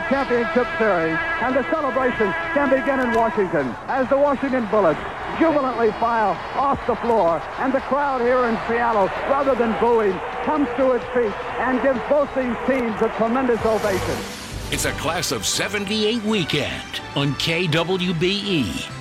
Championship Series, and the celebration can begin in Washington as the Washington Bullets jubilantly file off the floor, and the crowd here in Seattle, rather than booing, comes to its feet and gives both these teams a tremendous ovation. It's a Class of '78 weekend on KWBE.